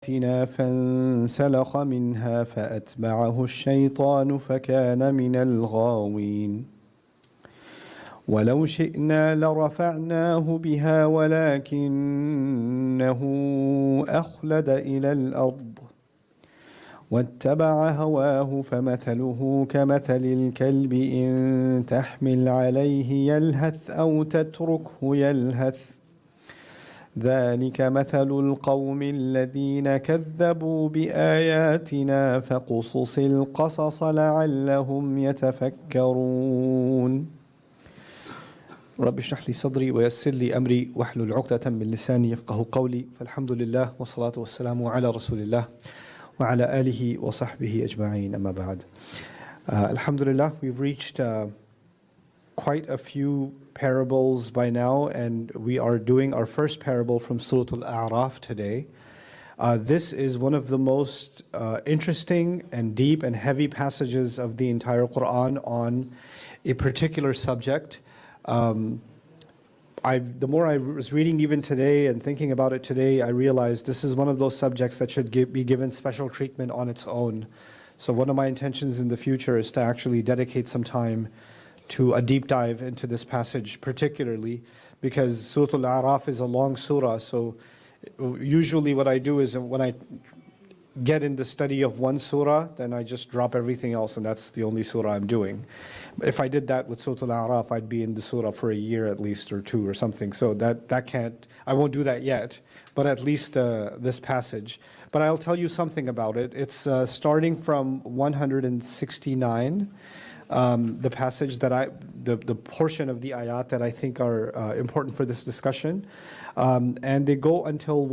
فانسلخ منها فأتبعه الشيطان فكان من الغاوين ولو شئنا لرفعناه بها ولكنه أخلد إلى الأرض واتبع هواه فمثله كمثل الكلب إن تحمل عليه يلهث أو تتركه يلهث ذلك مثل القوم الذين كذبوا بآياتنا فقصص القصص لعلهم يتفكرون رب اشرح لي صدري ويسر لي أمري واحلل عقدة من لساني يفقه قولي فالحمد لله والصلاة والسلام على رسول الله وعلى آله وصحبه أجمعين أما بعد. Alhamdulillah, we've reached quite a few parables by now, and we are doing our first parable from Surah Al-A'raf today. This is one of the most interesting and deep and heavy passages of the entire Quran on a particular subject. The more I was reading even today and thinking about it today, I realized this is one of those subjects that should be given special treatment on its own. So one of my intentions in the future is to actually dedicate some time to a deep dive into this passage, particularly because Surah Al-A'raf is a long surah. So usually what I do is when I get in the study of one surah, then I just drop everything else, and that's the only surah I'm doing. If I did that with Surah Al-A'raf, I'd be in the surah for a year at least, or two or something. So that can't, I won't do that yet, but at least this passage. But I'll tell you something about it. It's starting from 169. The passage that the portion of the ayat that I think are important for this discussion, and they go until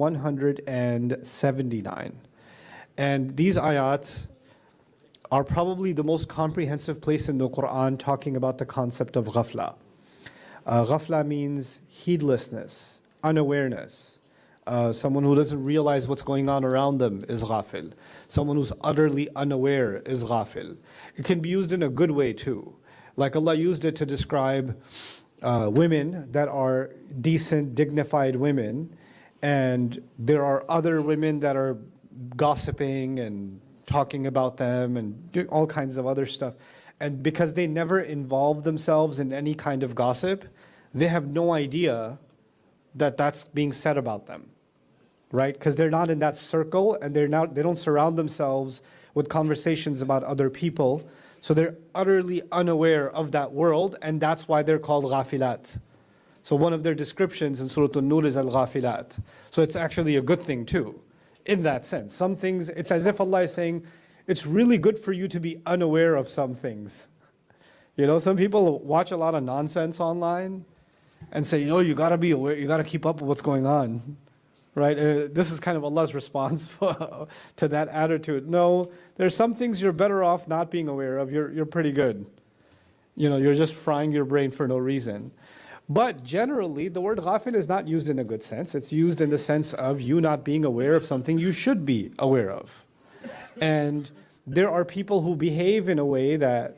179. And these ayats are probably the most comprehensive place in the Quran talking about the concept of ghafla. Ghafla means heedlessness, unawareness. Someone who doesn't realize what's going on around them is ghafil. Someone who's utterly unaware is ghafil. It can be used in a good way too. Like Allah used it to describe women that are decent, dignified women, and there are other women that are gossiping and talking about them and doing all kinds of other stuff. And because they never involve themselves in any kind of gossip, they have no idea that that's being said about them. Right? Because they're not in that circle, and they don't surround themselves with conversations about other people. So they're utterly unaware of that world, and that's why they're called ghafilat. So one of their descriptions in Surah An-Nur is al-ghafilat. So it's actually a good thing too, in that sense. Some things, it's as if Allah is saying, it's really good for you to be unaware of some things. You know, some people watch a lot of nonsense online and say, you gotta be aware, you gotta keep up with what's going on. Right? This is kind of Allah's response to that attitude. No, there's some things you're better off not being aware of. You're pretty good. You're just frying your brain for no reason. But generally, the word ghafil is not used in a good sense. It's used in the sense of you not being aware of something you should be aware of. And there are people who behave in a way that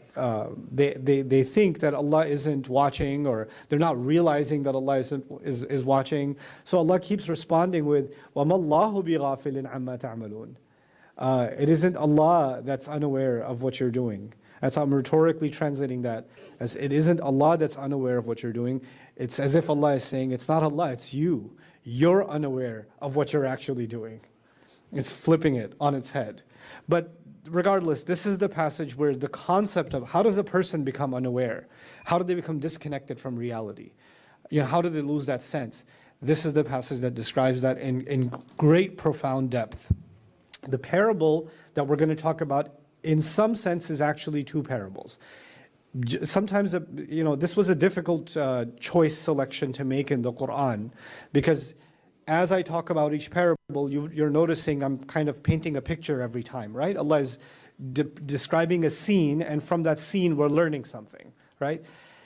they think that Allah isn't watching, or they're not realizing that Allah is watching. So Allah keeps responding with, وَمَا اللَّهُ بِغَافِلٍ عَمَّا تَعْمَلُونَ. It isn't Allah that's unaware of what you're doing. That's how I'm rhetorically translating that. As it isn't Allah that's unaware of what you're doing. It's as if Allah is saying, it's not Allah, it's you. You're unaware of what you're actually doing. It's flipping it on its head. But regardless, this is the passage where the concept of how does a person become unaware? How do they become disconnected from reality? How do they lose that sense? This is the passage that describes that in great, profound depth. The parable that we're going to talk about, in some sense, is actually two parables. Sometimes, this was a difficult choice selection to make in the Quran, because as I talk about each parable, you're noticing I'm kind of painting a picture every time, right? Allah is describing a scene, and from that scene we're learning something, right?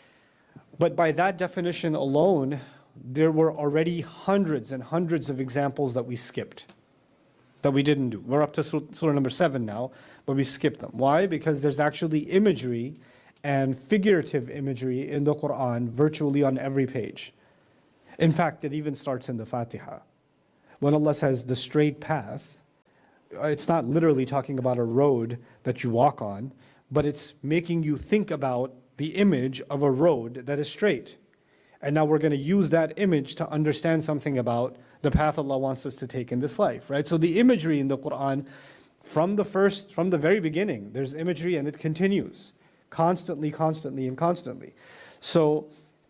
But by that definition alone, there were already hundreds and hundreds of examples that we skipped, that we didn't do. We're up to surah number 7 now, but we skipped them. Why? Because there's actually imagery and figurative imagery in the Quran virtually on every page. In fact, it even starts in the Fatiha. When Allah says the straight path, it's not literally talking about a road that you walk on, but it's making you think about the image of a road that is straight. And now we're going to use that image to understand something about the path Allah wants us to take in this life, right? So the imagery in the Quran, from the very beginning, there's imagery and it continues constantly, constantly, and constantly. So,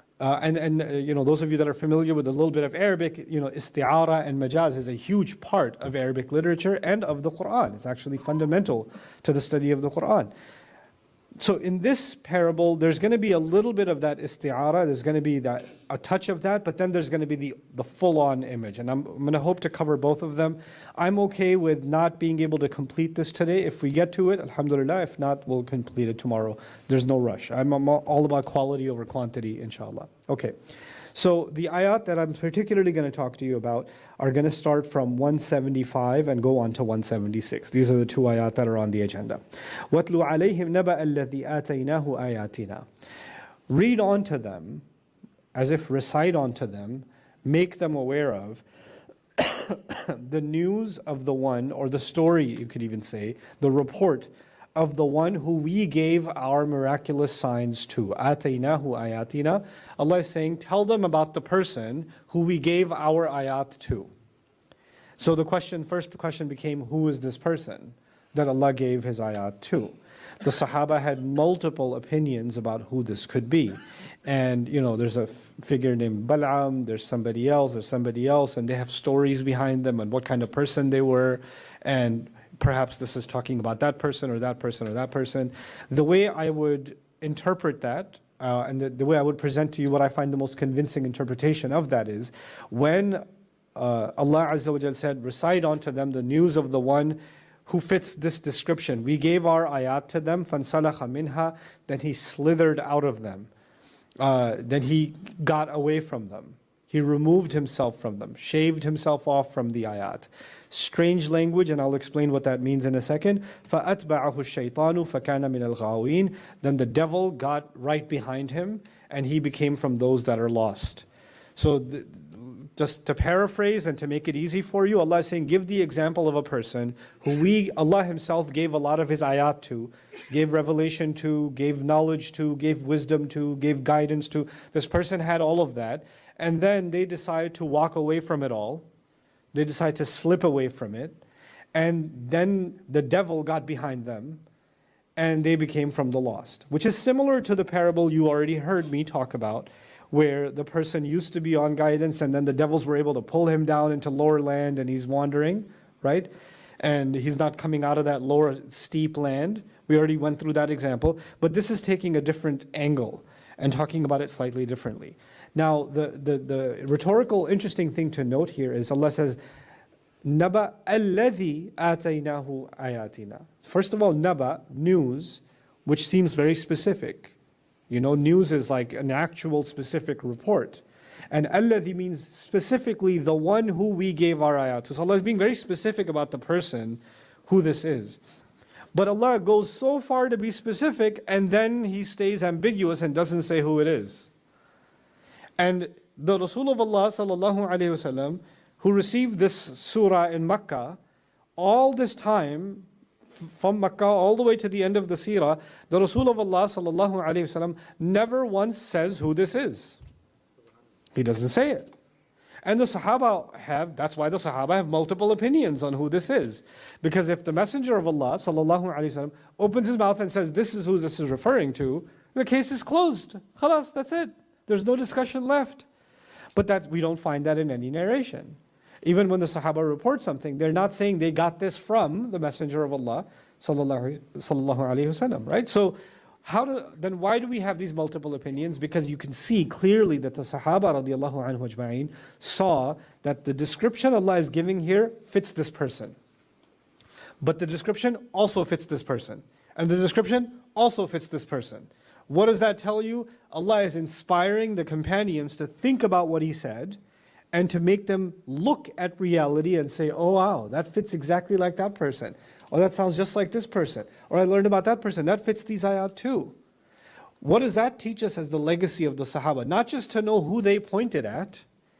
those of you that are familiar with a little bit of Arabic, isti'ara and majaz is a huge part of Arabic literature and of the Quran. It's actually fundamental to the study of the Quran. So in this parable, there's going to be a little bit of that isti'ara, there's going to be a touch of that, but then there's going to be the full-on image. And I'm going to hope to cover both of them. I'm okay with not being able to complete this today. If we get to it, alhamdulillah. If not, we'll complete it tomorrow. There's no rush. I'm all about quality over quantity, inshallah. Okay. So the ayat that I'm particularly going to talk to you about are going to start from 175 and go on to 176. These are the two ayat that are on the agenda. وَاتْلُ عَلَيْهِمْ نَبَأَ الَّذِي آتَيْنَاهُ آيَاتِنَا. Read onto them, as if recite onto them, make them aware of the news of the one, or the story, you could even say, the report of the one who we gave our miraculous signs to. آتَيْنَاهُ آيَاتِنَا. Allah is saying, tell them about the person who we gave our ayat to. So the first question became, who is this person that Allah gave His ayat to? The Sahaba had multiple opinions about who this could be. And there's a figure named Bal'am, there's somebody else, and they have stories behind them and what kind of person they were, and perhaps this is talking about that person or that person or that person. The way I would interpret that, and the way I would present to you what I find the most convincing interpretation of that is, when Allah Azza wa Jal said, recite unto them the news of the one who fits this description. We gave our ayat to them, فَانْسَلَخَ مِنْهَا, then he slithered out of them. Then he got away from them. He removed himself from them, shaved himself off from the ayat. Strange language, and I'll explain what that means in a second. فَأَتْبَعَهُ الشَّيْطَانُ فَكَانَ مِنَ الْغَاوِينَ. Then the devil got right behind him, and he became from those that are lost. So just to paraphrase and to make it easy for you, Allah is saying, give the example of a person who Allah Himself gave a lot of His ayat to, gave revelation to, gave knowledge to, gave wisdom to, gave guidance to. This person had all of that, and then they decide to walk away from it all. They decide to slip away from it, and then the devil got behind them, and they became from the lost. Which is similar to the parable you already heard me talk about, where the person used to be on guidance and then the devils were able to pull him down into lower land and he's wandering, right? And he's not coming out of that lower steep land. We already went through that example. But this is taking a different angle and talking about it slightly differently. Now, the rhetorical interesting thing to note here is Allah says, Naba alladhi ataynahu ayatina. First of all, Naba, news, which seems very specific. News is like an actual specific report. And alladhi means specifically the one who we gave our ayat to. So Allah is being very specific about the person who this is. But Allah goes so far to be specific, and then He stays ambiguous and doesn't say who it is. And the Rasul of Allah sallallahu alaihi wasallam, who received this surah in Makkah, all this time, from Makkah all the way to the end of the seerah, the Rasul of Allah sallallahu alaihi wasallam never once says who this is. He doesn't say it. And the Sahaba that's why the Sahaba have multiple opinions on who this is. Because if the Messenger of Allah sallallahu alaihi wasallam opens his mouth and says this is who this is referring to, the case is closed. Khalas, that's it. There's no discussion left. But that we don't find that in any narration. Even when the Sahaba report something, they're not saying they got this from the Messenger of Allah sallallahu alaihi wasallam, right? So then why do we have these multiple opinions? Because you can see clearly that the Sahaba radiallahu anhu ajma'in saw that the description Allah is giving here fits this person. But the description also fits this person. And the description also fits this person. What does that tell you? Allah is inspiring the companions to think about what He said, and to make them look at reality and say, oh wow, that fits exactly like that person. Or that sounds just like this person. Or I learned about that person, that fits these ayat too. What does that teach us as the legacy of the Sahaba? Not just to know who they pointed at,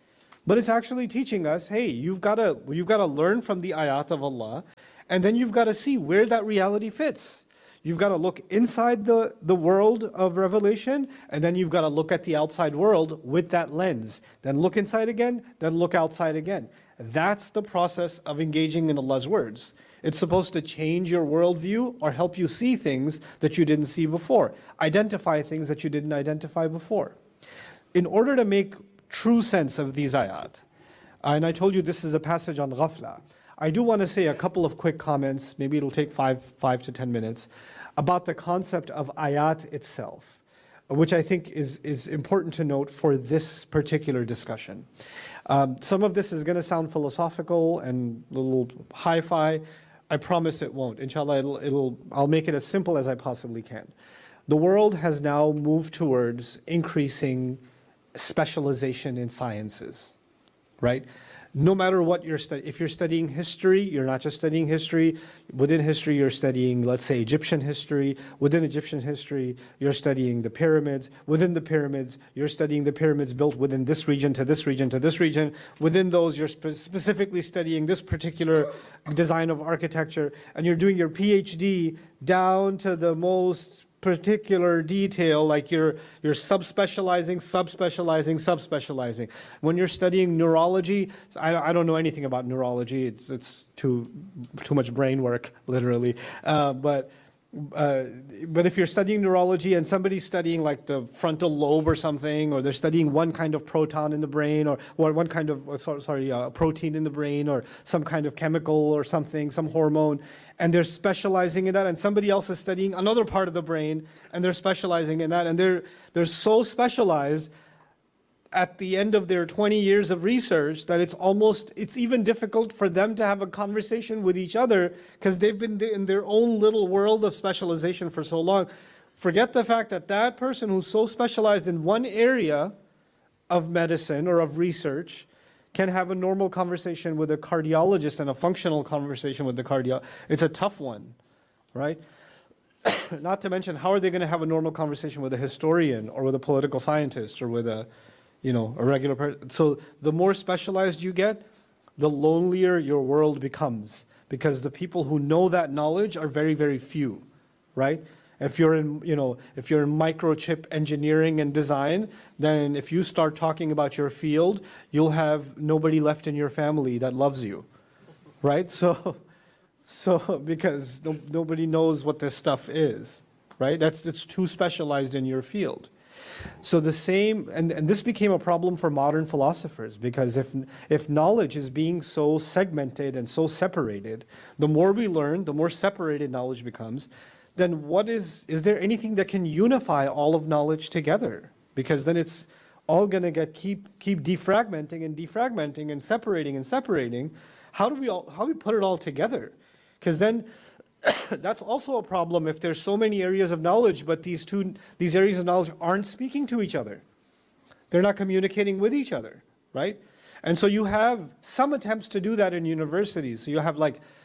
But it's actually teaching us, hey, you've got to learn from the ayat of Allah, and then you've got to see where that reality fits. You've got to look inside the world of revelation, and then you've got to look at the outside world with that lens. Then look inside again, then look outside again. That's the process of engaging in Allah's words. It's supposed to change your worldview or help you see things that you didn't see before, identify things that you didn't identify before. In order to make true sense of these ayat, and I told you this is a passage on ghafla, I do want to say a couple of quick comments, maybe it'll take 5 to 10 minutes, about the concept of ayat itself, which I think is important to note for this particular discussion. Some of this is going to sound philosophical and a little hi-fi. I promise it won't. Inshallah, I'll make it as simple as I possibly can. The world has now moved towards increasing specialization in sciences, right? No matter what you're studying, if you're studying history, you're not just studying history. Within history, you're studying, let's say, Egyptian history. Within Egyptian history, you're studying the pyramids. Within the pyramids, you're studying the pyramids built within this region to this region to this region. Within those, you're specifically studying this particular design of architecture. And you're doing your PhD down to the most particular detail, like you're subspecializing. When you're studying neurology, I don't know anything about neurology. It's too much brain work, literally. But if you're studying neurology and somebody's studying like the frontal lobe or something, or they're studying one kind of proton in the brain, or one kind of protein in the brain, or some kind of chemical or something, some hormone, and they're specializing in that, and somebody else is studying another part of the brain, and they're specializing in that, and they're so specialized at the end of their 20 years of research that it's even difficult for them to have a conversation with each other because they've been in their own little world of specialization for so long. Forget the fact that that person who's so specialized in one area of medicine or of research can have a normal conversation with a cardiologist and a functional conversation with the cardiologist. It's a tough one, right? Not to mention, how are they going to have a normal conversation with a historian or with a political scientist or with a regular person? So the more specialized you get, the lonelier your world becomes, because the people who know that knowledge are very, very few, right? If you're in microchip engineering and design, then if you start talking about your field, you'll have nobody left in your family that loves you, right? So because nobody knows what this stuff is, right? It's too specialized in your field. So the same, and this became a problem for modern philosophers, because if knowledge is being so segmented and so separated, the more we learn, the more separated knowledge becomes. Then is there anything that can unify all of knowledge together? Because then it's all going to keep defragmenting and separating. How do we put it all together? Because then that's also a problem if there's so many areas of knowledge, but these areas of knowledge aren't speaking to each other. They're not communicating with each other, right? And so you have some attempts to do that in universities. So you have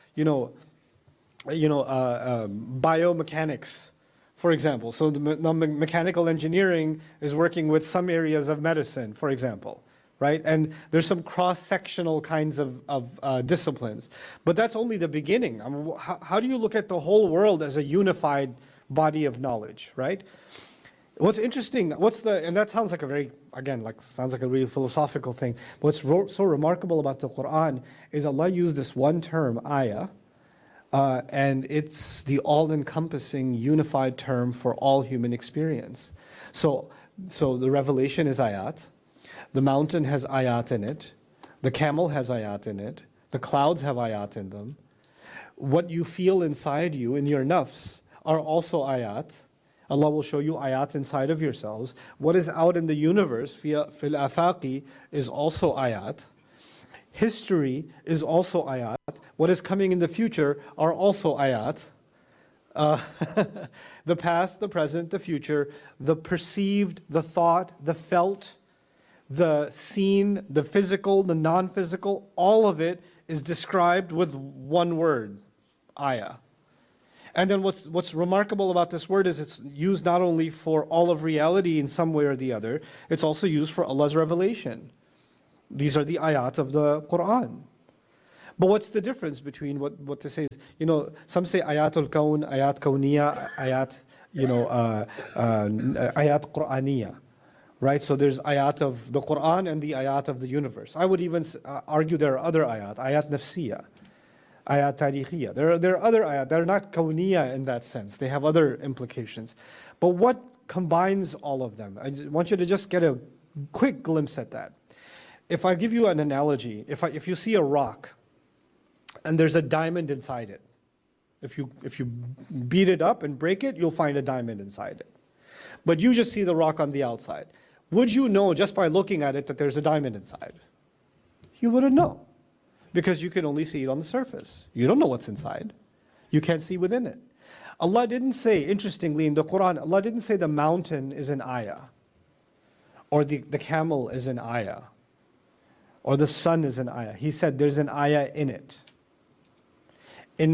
biomechanics, for example. So the mechanical engineering is working with some areas of medicine, for example, right? And there's some cross-sectional kinds of disciplines. But that's only the beginning. I mean, how do you look at the whole world as a unified body of knowledge, right? What's interesting, and that sounds like sounds like a really philosophical thing. What's so remarkable about the Quran is Allah used this one term, ayah, and it's the all-encompassing, unified term for all human experience. So the revelation is ayat. The mountain has ayat in it. The camel has ayat in it. The clouds have ayat in them. What you feel inside you, in your nafs, are also ayat. Allah will show you ayat inside of yourselves. What is out in the universe, fil afaqi, is also ayat. History is also ayat. What is coming in the future are also ayat. The past, the present, the future, the perceived, the thought, the felt, the seen, the physical, the non-physical, all of it is described with one word, ayah. And then what's remarkable about this word is it's used not only for all of reality in some way or the other, it's also used for Allah's revelation. These are the ayat of the Quran. But what's the difference between what to say is, some say ayatul kawn, ayat kawniya, ayat, ayat Qur'aniya, right? So there's ayat of the Quran and the ayat of the universe. I would even argue there are other ayat nafsiya, ayat tarikhiyya. There are other ayat. They're not kawniya in that sense. They have other implications. But what combines all of them? I want you to just get a quick glimpse at that. If I give you an analogy, if you see a rock, and there's a diamond inside it. If you beat it up and break it, you'll find a diamond inside it. But you just see the rock on the outside. Would you know just by looking at it that there's a diamond inside? You wouldn't know. Because you can only see it on the surface. You don't know what's inside. You can't see within it. Allah didn't say, interestingly in the Quran, Allah didn't say the mountain is an ayah. Or the camel is an ayah. Or the sun is an ayah. He said there's an ayah in it. إن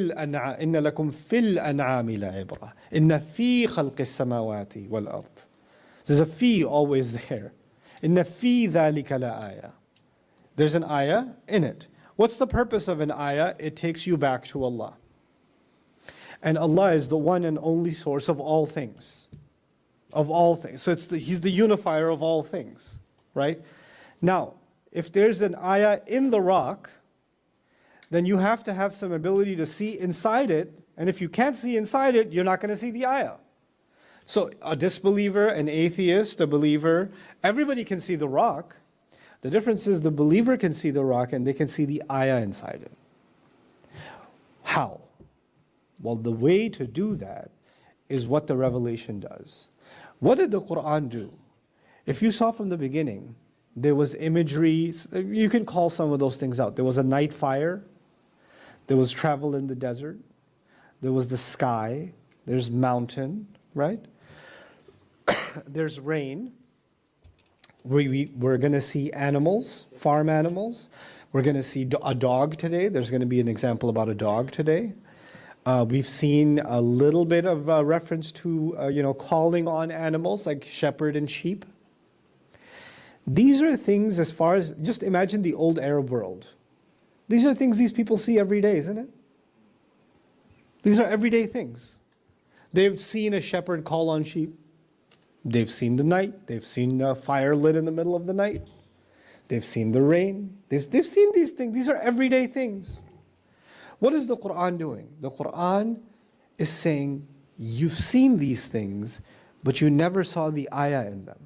لكم في الأنعام لعبرة إن في خلق السماوات والأرض. There's a fi always there. إن في ذلك لآية. There's an ayah in it. What's the purpose of an ayah? It takes you back to Allah. And Allah is the one and only source of all things. Of all things. So He's the unifier of all things. Right? Now, if there's an ayah in the rock, then you have to have some ability to see inside it. And if you can't see inside it, you're not going to see the ayah. So a disbeliever, an atheist, a believer, everybody can see the rock. The difference is the believer can see the rock and they can see the ayah inside it. How? Well, the way to do that is what the revelation does. What did the Quran do? If you saw from the beginning, there was imagery. You can call some of those things out. There was a night fire. There was travel in the desert. There was the sky. There's mountain, right? There's rain. We're going to see animals, farm animals. We're going to see a dog today. There's going to be an example about a dog today. We've seen a little bit of reference to, calling on animals like shepherd and sheep. These are things as far as, just imagine the old Arab world. These are things these people see every day, isn't it? These are everyday things. They've seen a shepherd call on sheep. They've seen the night. They've seen a fire lit in the middle of the night. They've seen the rain. They've seen these things. These are everyday things. What is the Quran doing? The Quran is saying, you've seen these things, but you never saw the ayah in them.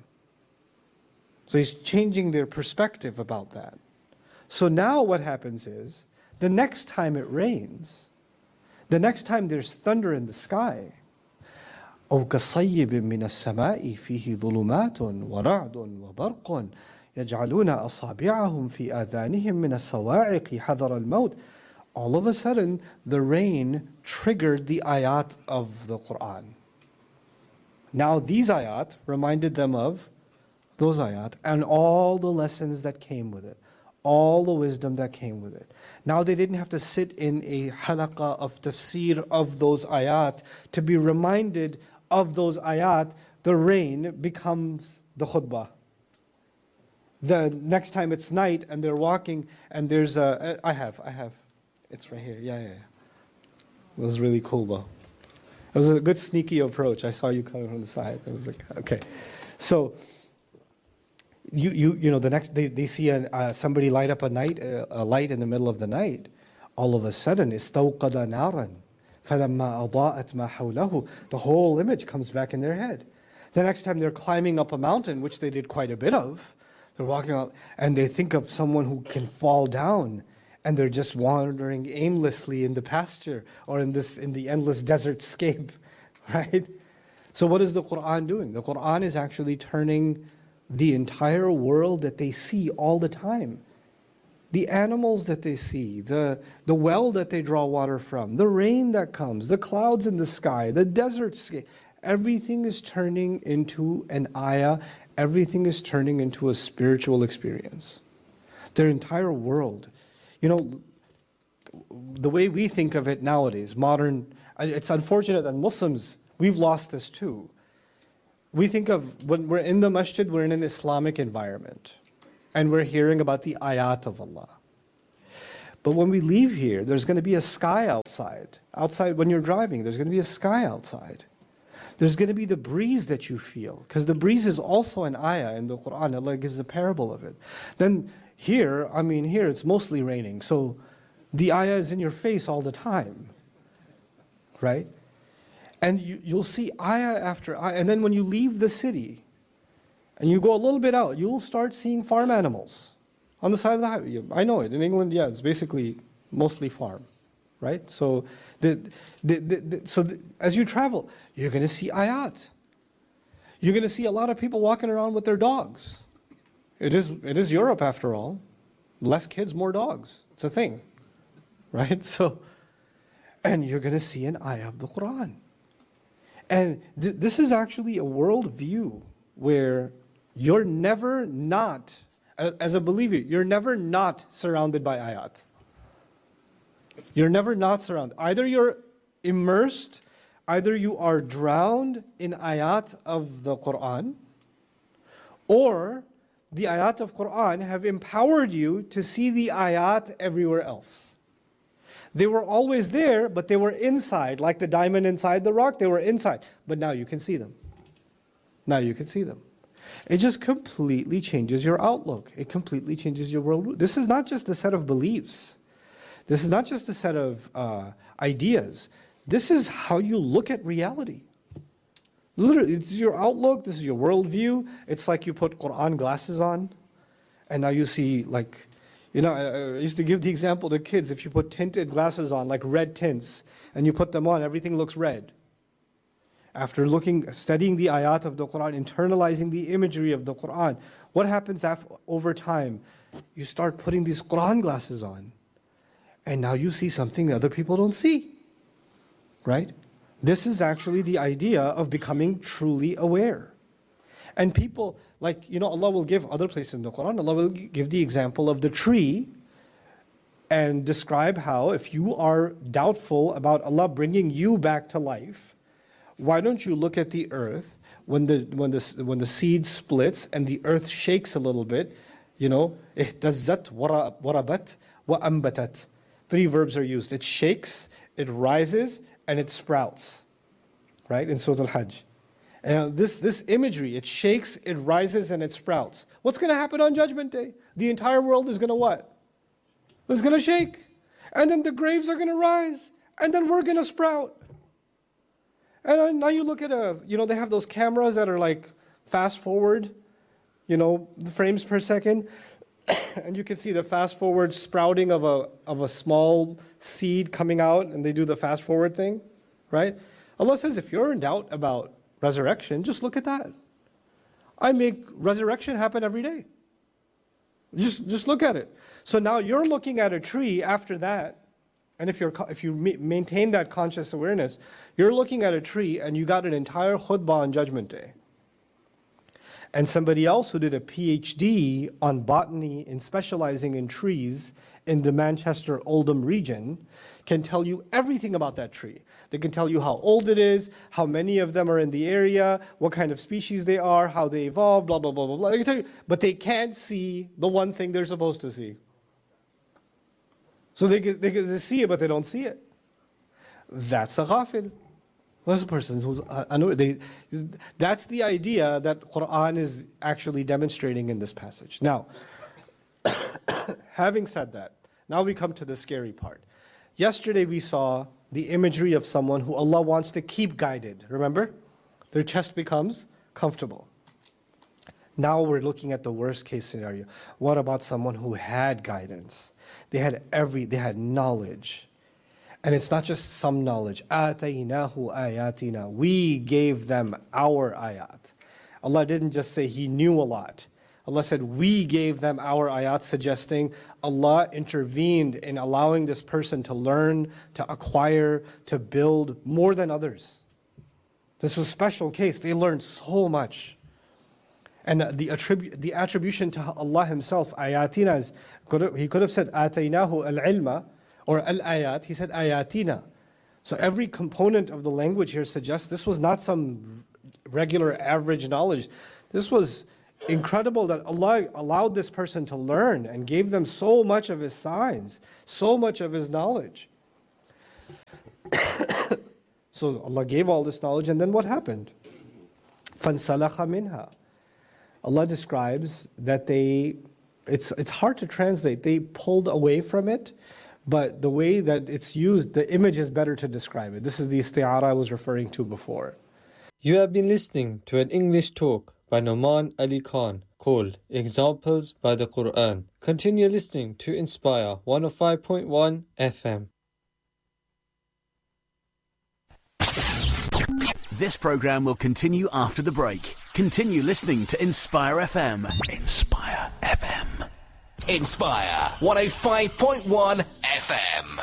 So He's changing their perspective about that. So now what happens is, the next time it rains, the next time there's thunder in the sky, أو كصيب من السماء فيه ظلمات ورعد وبرق يجعلون أصابعهم في آذانهم من الصواعق حذر الموت. All of a sudden, the rain triggered the ayat of the Quran. Now these ayat reminded them of those ayat and all the lessons that came with it, all the wisdom that came with it. Now they didn't have to sit in a halaqah of tafsir of those ayat to be reminded of those ayat. The rain becomes the khutbah. The next time it's night and they're walking and there's I have. It's right here. Yeah. It was really cool though. It was a good sneaky approach. I saw you coming from the side. I was like, okay. So, the next they see somebody light up a light in the middle of the night. All of a sudden, استوقد نارا فلما أضاءت ما حوله. The whole image comes back in their head. The next time they're climbing up a mountain, which they did quite a bit of, they're walking out and they think of someone who can fall down. And they're just wandering aimlessly in the pasture or in the endless desert scape, right? So what is the Quran doing? The Quran is actually turning the entire world that they see all the time. The animals that they see, the well that they draw water from, the rain that comes, the clouds in the sky, the desert scape. Everything is turning into an ayah. Everything is turning into a spiritual experience. Their entire world. The way we think of it nowadays, modern, it's unfortunate that Muslims, we've lost this too. We think of, when we're in the masjid, we're in an Islamic environment. and we're hearing about the ayat of Allah. But when we leave here, there's going to be a sky outside. Outside, when you're driving, there's going to be a sky outside. There's going to be the breeze that you feel, because the breeze is also an ayah in the Quran. Allah gives a parable of it. Then here it's mostly raining, so the ayah is in your face all the time, right? And you'll see ayah after ayah. And then when you leave the city and you go a little bit out, you'll start seeing farm animals on the side of the highway. I know it. In England, yeah, it's basically mostly farm, right? So, as you travel, you're going to see ayat. You're going to see a lot of people walking around with their dogs. It is Europe after all. Less kids, more dogs. It's a thing, right? So, and you're going to see an ayah of the Quran. And this is actually a worldview where you're never not, as a believer, you're never not surrounded by ayat. You're never not surrounded. Either you're immersed, either you are drowned in ayat of the Quran, or the ayat of Quran have empowered you to see the ayat everywhere else. They were always there, but they were inside, like the diamond inside the rock, they were inside. But now you can see them. Now you can see them. It just completely changes your outlook. It completely changes your world. This is not just a set of beliefs. This is not just a set of ideas. This is how you look at reality. Literally, it's your outlook, this is your worldview. It's like you put Quran glasses on, and now you see, like, I used to give the example to kids, if you put tinted glasses on, like red tints, and you put them on, everything looks red. After studying the ayat of the Quran, internalizing the imagery of the Quran, what happens over time? You start putting these Quran glasses on, and now you see something that other people don't see, right? This is actually the idea of becoming truly aware. And people, Allah will give other places in the Quran, Allah will give the example of the tree and describe how if you are doubtful about Allah bringing you back to life, why don't you look at the earth when the seed splits and the earth shakes a little bit, ihtazzat warabat wa ambatat. 3 verbs are used. It shakes, it rises, and it sprouts. Right? In Surah Al-Hajj. And this imagery, it shakes, it rises, and it sprouts. What's going to happen on Judgment Day? The entire world is going to what? It's going to shake. And then the graves are going to rise. And then we're going to sprout. And now you look at they have those cameras that are like fast forward, the frames per second. And you can see the fast forward sprouting of a small seed coming out, and they do the fast forward thing, right? Allah says, if you're in doubt about resurrection, just look at that. I make resurrection happen every day. Just look at it. So now you're looking at a tree after that, and if you maintain that conscious awareness, you're looking at a tree and you got an entire khutbah on Judgment Day. And somebody else who did a PhD on botany and specializing in trees in the Manchester Oldham region can tell you everything about that tree. They can tell you how old it is, how many of them are in the area, what kind of species they are, how they evolved, blah, blah, blah, blah, blah. They can tell you, but they can't see the one thing they're supposed to see. So they see it, but they don't see it. That's a ghafil. That's a person who's that's the idea that Quran is actually demonstrating in this passage. Now, having said that, now we come to the scary part. Yesterday we saw the imagery of someone who Allah wants to keep guided. Remember? Their chest becomes comfortable. Now we're looking at the worst case scenario. What about someone who had guidance? They had knowledge. And it's not just some knowledge. آتَيْنَاهُ آيَاتِنَا. We gave them our ayat. Allah didn't just say He knew a lot. Allah said, we gave them our ayat, suggesting Allah intervened in allowing this person to learn, to acquire, to build more than others. This was a special case. They learned so much. And the attribution to Allah Himself, ayatina, He could have said, آتَيْنَاهُ الْعِلْمَ, or al-ayat. He said, ayatina. So every component of the language here suggests this was not some regular average knowledge. This was incredible that Allah allowed this person to learn and gave them so much of His signs, so much of His knowledge. So Allah gave all this knowledge, and then what happened? فَانْسَلَخَ مِنْهَا. Allah describes that it's hard to translate. They pulled away from it, but the way that it's used, the image is better to describe it. This is the isti'ara I was referring to before. You have been listening to an English talk by Noman Ali Khan called Examples by the Quran. Continue listening to Inspire 105.1 FM. This program will continue after the break. Continue listening to Inspire FM. Inspire FM. Inspire 105.1 FM.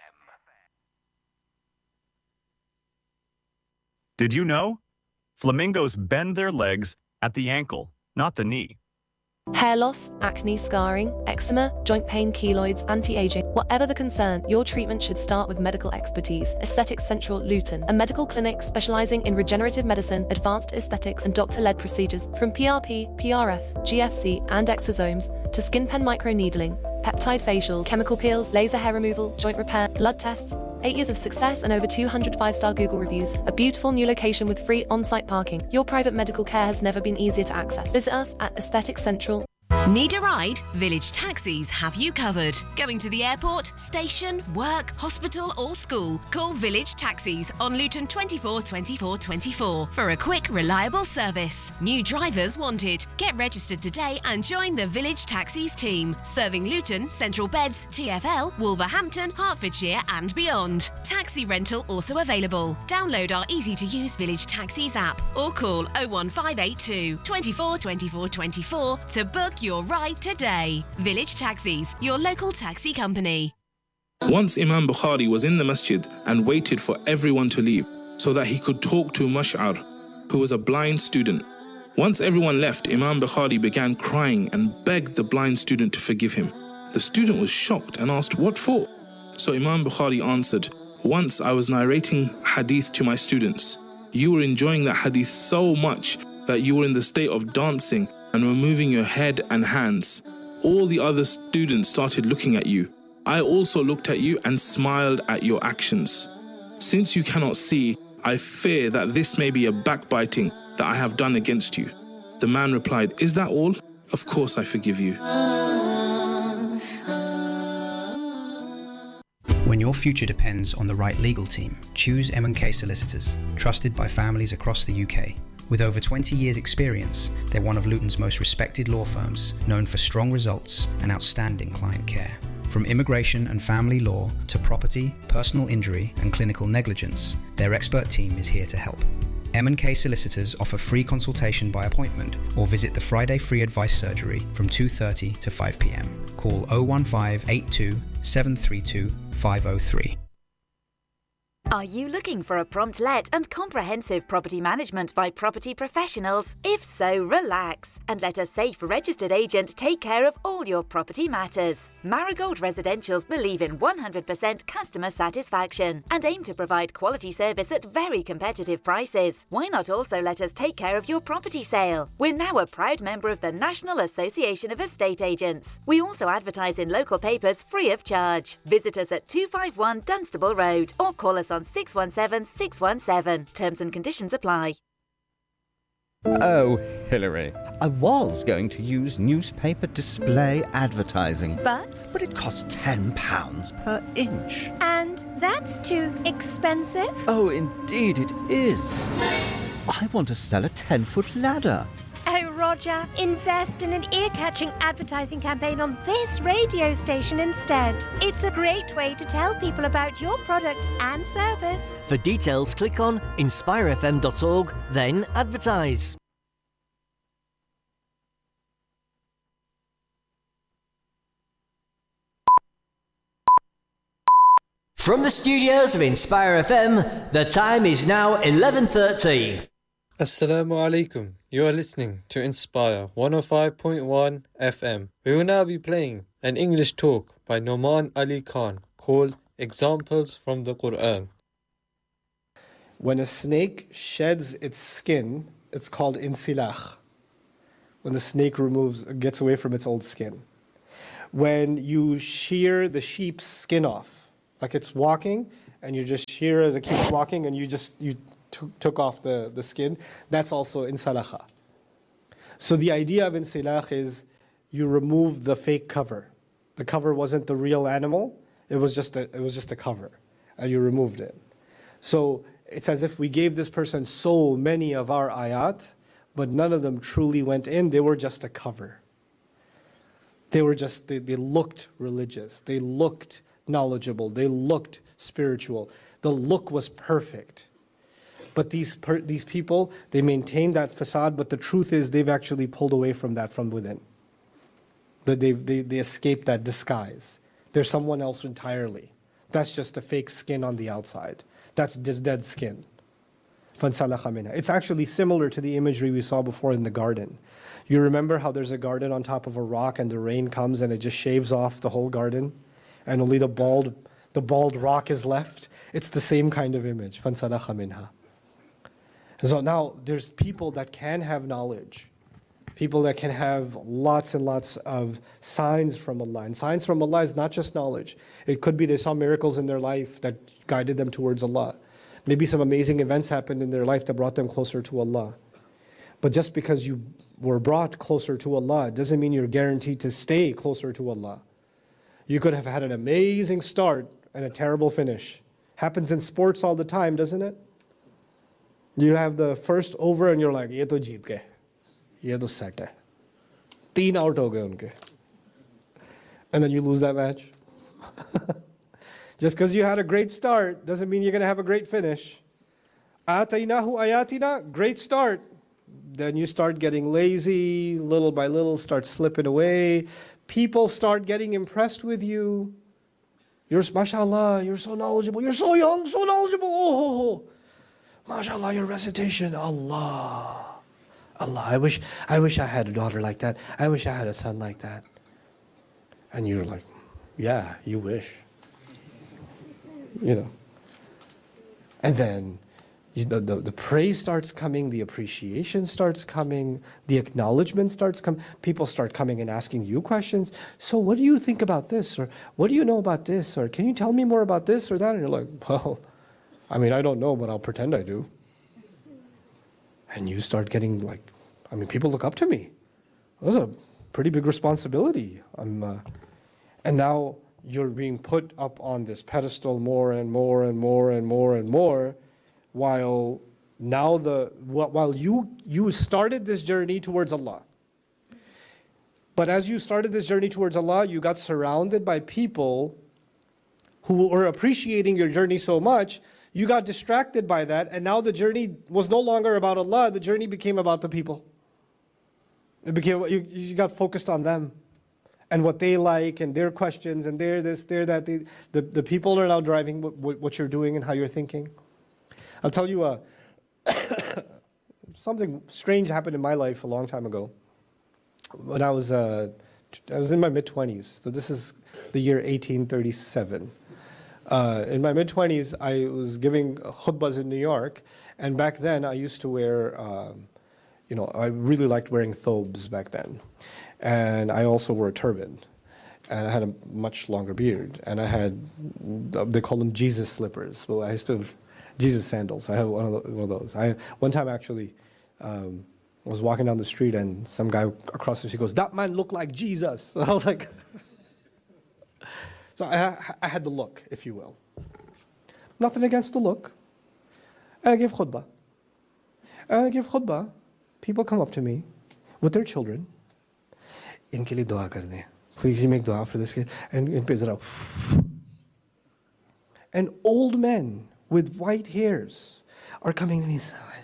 Did you know? Flamingos bend their legs at the ankle, not the knee. Hair loss, acne, scarring, eczema, joint pain, keloids, anti-aging. Whatever the concern, your treatment should start with medical expertise. Aesthetics Central Luton, a medical clinic specializing in regenerative medicine, advanced aesthetics and doctor-led procedures from PRP, PRF, GFC and exosomes to skin pen microneedling, peptide facials, chemical peels, laser hair removal, joint repair, blood tests. 8 years of success and over 200 5-star Google reviews. A beautiful new location with free on-site parking. Your private medical care has never been easier to access. Visit us at Aesthetic Central. Need a ride? Village Taxis have you covered. Going to the airport, station, work, hospital or school? Call Village Taxis on Luton 24 24 24 for a quick, reliable service. New drivers wanted. Get registered today and join the Village Taxis team. Serving Luton, Central Beds, TfL, Wolverhampton, Hertfordshire and beyond. Taxi rental also available. Download our easy-to-use Village Taxis app or call 01582 24 24 24 to book your ride today. Village Taxis, your local taxi company. Once Imam Bukhari was in the masjid and waited for everyone to leave so that he could talk to Mash'ar, who was a blind student. Once everyone left, Imam Bukhari began crying and begged the blind student to forgive him. The student was shocked and asked, "What for?" So Imam Bukhari answered, "Once I was narrating hadith to my students. You were enjoying that hadith so much that you were in the state of dancing and were moving your head and hands. All the other students started looking at you. I also looked at you and smiled at your actions. Since you cannot see, I fear that this may be a backbiting that I have done against you." The man replied, "Is that all? Of course I forgive you." When your future depends on the right legal team, choose M&K Solicitors, trusted by families across the UK. With over 20 years' experience, they're one of Luton's most respected law firms, known for strong results and outstanding client care. From immigration and family law to property, personal injury and clinical negligence, their expert team is here to help. M&K Solicitors offer free consultation by appointment or visit the Friday Free Advice Surgery from 2:30 to 5 p.m. Call 01582 732 503. Are you looking for a prompt let and comprehensive property management by property professionals? If so, relax and let a safe registered agent take care of all your property matters. Marigold Residentials believe in 100% customer satisfaction and aim to provide quality service at very competitive prices. Why not also let us take care of your property sale? We're now a proud member of the National Association of Estate Agents. We also advertise in local papers free of charge. Visit us at 251 Dunstable Road or call us on 617 617. Terms and conditions apply. Oh, Hilary, I was going to use newspaper display advertising. But it costs £10 per inch. And that's too expensive? Oh, indeed it is. I want to sell a 10-foot ladder. Oh, Roger, invest in an ear-catching advertising campaign on this radio station instead. It's a great way to tell people about your products and service. For details, click on inspirefm.org, then advertise. From the studios of Inspire FM, the time is now 11:30. Assalamu alaikum. You are listening to Inspire 105.1 FM. We will now be playing an English talk by Noman Ali Khan called Examples from the Quran. When a snake sheds its skin, it's called insilakh. when the snake gets away from its old skin. When you shear the sheep's skin off, like it's walking, and you just shear as it keeps walking, and you took off the skin, that's also insalakha. So the idea of insilakh is you remove the fake cover. The cover wasn't the real animal, it was just a cover, and you removed it. So it's as if we gave this person so many of our ayat, but none of them truly went in, they were just a cover. They looked religious, they looked knowledgeable, they looked spiritual. The look was perfect. But these people, they maintain that facade, but the truth is they've actually pulled away from that from within. That they escaped that disguise. They're someone else entirely. That's just a fake skin on the outside. That's just dead skin. فَانْسَلَخَ مِنْهَا. It's actually similar to the imagery we saw before in the garden. You remember how there's a garden on top of a rock and the rain comes and it just shaves off the whole garden? And only the bald rock is left? It's the same kind of image. فَانْسَلَخَ مِنْهَا. So now there's people that can have knowledge. People that can have lots and lots of signs from Allah. And signs from Allah is not just knowledge. It could be they saw miracles in their life that guided them towards Allah. Maybe some amazing events happened in their life that brought them closer to Allah. But just because you were brought closer to Allah doesn't mean you're guaranteed to stay closer to Allah. You could have had an amazing start and a terrible finish. Happens in sports all the time, doesn't it? You have the first over and you're like, ye to jeet gaye. Ye to set hai. 3 out ho gaye unke. And then you lose that match. Just because you had a great start doesn't mean you're going to have a great finish. Atainahu ayatina, great start. Then you start getting lazy, little by little start slipping away. People start getting impressed with you. You're, mashallah, you're so knowledgeable. You're so young, so knowledgeable. Oh, mashallah, your recitation. Allah. I wish I had a daughter like that. I wish I had a son like that. And you're like, yeah, you wish. And then the praise starts coming, the appreciation starts coming, the acknowledgement starts coming. People start coming and asking you questions. So what do you think about this? Or what do you know about this? Or can you tell me more about this or that? And you're like, well, I mean, I don't know, but I'll pretend I do. And you start getting like, people look up to me. That's a pretty big responsibility. And now you're being put up on this pedestal more and more and more and more and more, while you started this journey towards Allah. But as you started this journey towards Allah, you got surrounded by people who were appreciating your journey so much, you got distracted by that, and now the journey was no longer about Allah, the journey became about the people. You got focused on them and what they like and their questions and their this, their that. The people are now driving what you're doing and how you're thinking. I'll tell you something strange happened in my life a long time ago. When I was in my mid-20s, so this is the year 1837. In my mid-20s, I was giving khutbahs in New York, and back then I used to wear, I really liked wearing thobes back then. And I also wore a turban. And I had a much longer beard. And I had, they call them Jesus slippers. Well, I used to have Jesus sandals. I have one of those. One time actually, I was walking down the street and some guy across the street goes, "That man looked like Jesus." So I was like, so I had the look, if you will. Nothing against the look. And I give khutbah. People come up to me with their children. Inke liye dua kar dein. Please you make dua for this kid. And old men with white hairs are coming to me.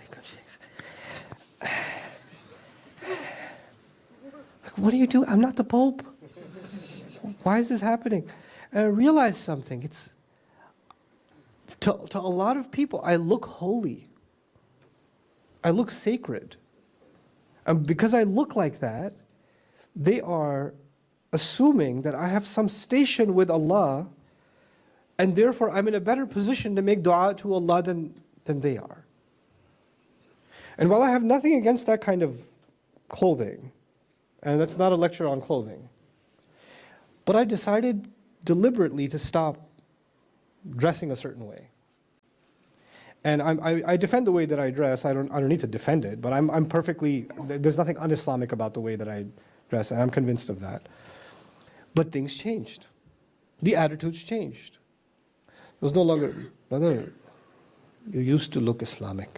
Like, what do you do? I'm not the Pope. Why is this happening? And I realized something. It's to a lot of people, I look holy. I look sacred. And because I look like that, they are assuming that I have some station with Allah, and therefore I'm in a better position to make dua to Allah than they are. And while I have nothing against that kind of clothing, And that's not a lecture on clothing. But I decided deliberately to stop dressing a certain way. And I defend the way that I dress. I don't need to defend it, but I'm perfectly, there's nothing un-Islamic about the way that I dress, and I'm convinced of that. But things changed. The attitudes changed. It was no longer, brother, you used to look Islamic.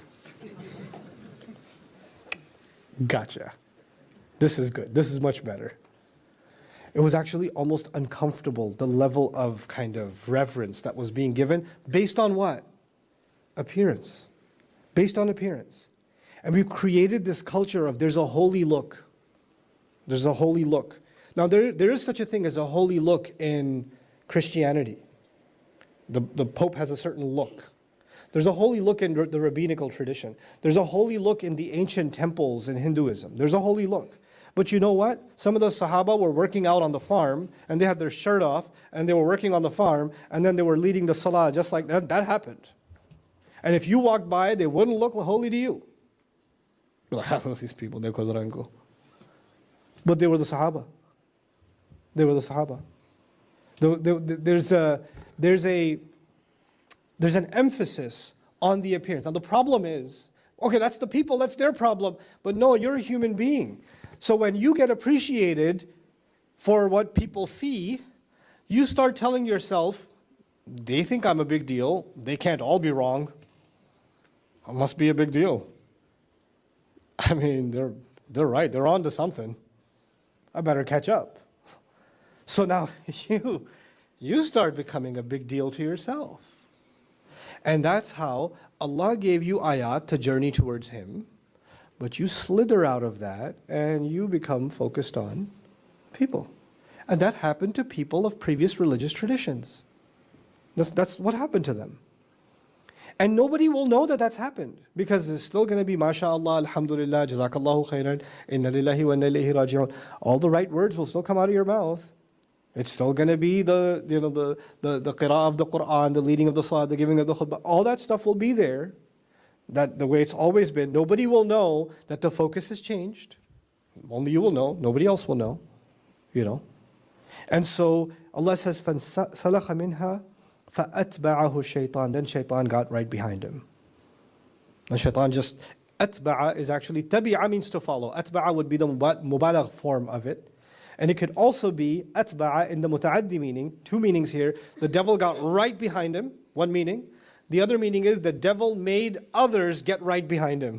Gotcha. This is good. This is much better. It was actually almost uncomfortable, the level of kind of reverence that was being given based on what? Appearance. Based on appearance. And we've created this culture of there's a holy look. There's a holy look. Now there is such a thing as a holy look in Christianity. The Pope has a certain look. There's a holy look in the rabbinical tradition. There's a holy look in the ancient temples in Hinduism. There's a holy look. But you know what? Some of the Sahaba were working out on the farm, and they had their shirt off, and they were working on the farm, and then they were leading the salah just like that. That happened. And if you walked by, they wouldn't look holy to you. You're like, half of these people, they're Khazrango. But they were the Sahaba. They were the Sahaba. There's an emphasis on the appearance. Now the problem is, okay, that's the people, that's their problem. But no, you're a human being. So when you get appreciated for what people see, you start telling yourself, they think I'm a big deal. They can't all be wrong. I must be a big deal. I mean, they're right. They're on to something. I better catch up. So now you start becoming a big deal to yourself. And that's how Allah gave you ayat to journey towards Him. But you slither out of that and you become focused on people. And that happened to people of previous religious traditions. That's what happened to them. And nobody will know that that's happened because it's still going to be MashaAllah, Alhamdulillah, Jazakallahu khairan, Inna lillahi wa inna ilayhi raji'un. All the right words will still come out of your mouth. It's still going to be the qira'ah of the Quran, the leading of the salah, the giving of the khutbah. All that stuff will be there. That the way it's always been. Nobody will know that the focus has changed. Only you will know. Nobody else will know. You know. And so Allah says, فَانْسَلَخَ مِنْهَا فَأَتْبَعَهُ الشَّيْطَانِ. Then shaitan got right behind him. And shaitan just, atba'a is actually, tabi'a means to follow. Atba'a would be the mubalagh form of it. And it could also be atba'a in the muta'addi meaning. Two meanings here. The devil got right behind him. One meaning. The other meaning is the devil made others get right behind him.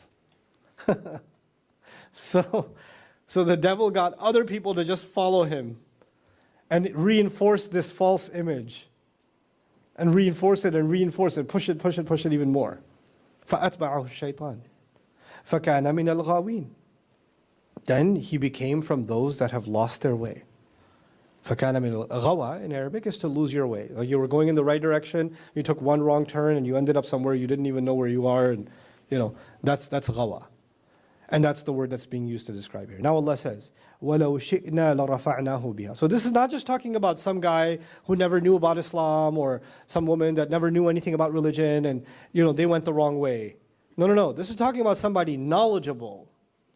So the devil got other people to just follow him and reinforce this false image. And reinforce it, push it even more. فَأَتْبَعَهُ الشَّيْطَانِ فَكَانَ مِنَ الْغَاوِينَ. Then he became from those that have lost their way. فَكَانَ مِنَ الْغَوَى in Arabic is to lose your way. Like you were going in the right direction, you took one wrong turn and you ended up somewhere you didn't even know where you are, and that's ghawa. And that's the word that's being used to describe here. Now Allah says, وَلَوْ شِئْنَا لَرَفَعْنَاهُ بِهَا. So this is not just talking about some guy who never knew about Islam or some woman that never knew anything about religion and they went the wrong way. No. This is talking about somebody knowledgeable,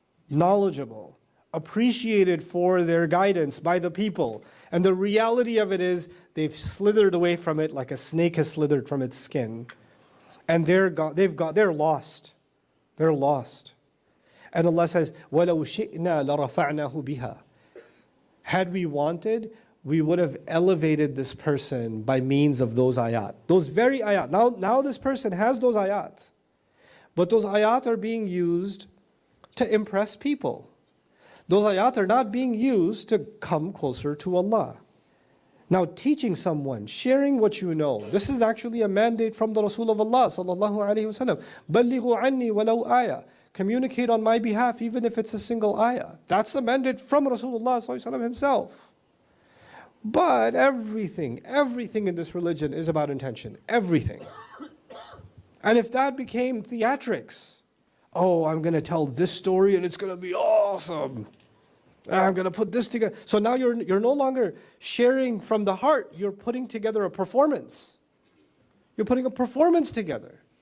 appreciated for their guidance by the people. And the reality of it is they've slithered away from it like a snake has slithered from its skin. And they're lost. They're lost. And Allah says, وَلَوْ شِئْنَا لَرَفَعْنَاهُ بِهَا. Had we wanted, we would have elevated this person by means of those ayat. Those very ayat. Now this person has those ayat. But those ayat are being used to impress people. Those ayat are not being used to come closer to Allah. Now teaching someone, sharing what you know, this is actually a mandate from the Rasul of Allah sallallahu alaihi wasallam. بَلِّغُوا عَنِّي وَلَوْ آيَةً. Communicate on my behalf even if it's a single ayah. That's a mandate from Rasulullah sallallahu alaihi wasallam himself. But everything in this religion is about intention. Everything. And if that became theatrics, I'm going to tell this story and it's going to be awesome. I'm going to put this together. So now you're no longer sharing from the heart. You're putting together a performance. You're putting a performance together.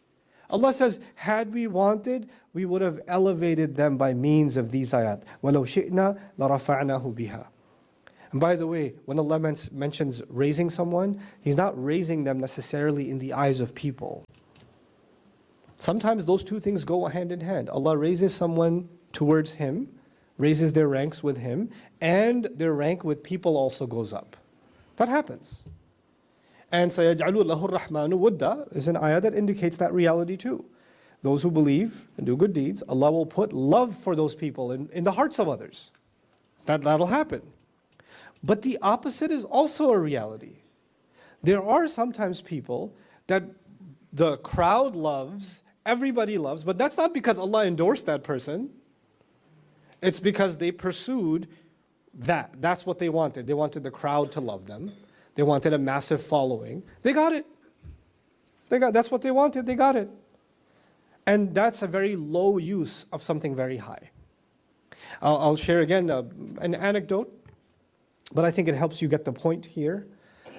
Allah says, had we wanted, we would have elevated them by means of these ayat. وَلَوْ شِئْنَا لَرَفَعْنَاهُ بِهَا. And by the way, when Allah mentions raising someone, He's not raising them necessarily in the eyes of people. Sometimes those two things go hand in hand. Allah raises someone towards Him, raises their ranks with Him, and their rank with people also goes up. That happens. And سَيَجْعَلُ اللَّهُ الرَّحْمَنُ وُدَّ is an ayah that indicates that reality too. Those who believe and do good deeds, Allah will put love for those people in the hearts of others. That'll happen. But the opposite is also a reality. There are sometimes people that the crowd loves, everybody loves, but that's not because Allah endorsed that person. It's because they pursued that. That's what they wanted. They wanted the crowd to love them. They wanted a massive following. They got it. That's what they wanted. They got it. And that's a very low use of something very high. I'll share again an anecdote, but I think it helps you get the point here.